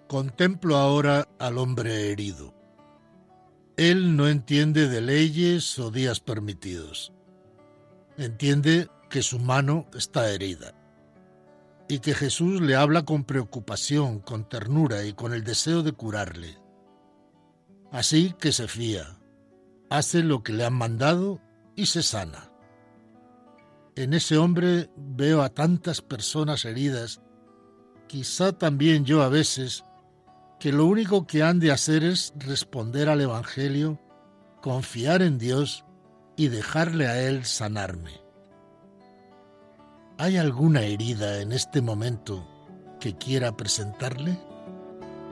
Contemplo ahora al hombre herido. Él no entiende de leyes o días permitidos. Entiende que su mano está herida y que Jesús le habla con preocupación, con ternura y con el deseo de curarle. Así que se fía, hace lo que le han mandado y se sana. En ese hombre veo a tantas personas heridas, quizá también yo a veces, que lo único que han de hacer es responder al Evangelio, confiar en Dios y dejarle a Él sanarme. ¿Hay alguna herida en este momento que quiera presentarle?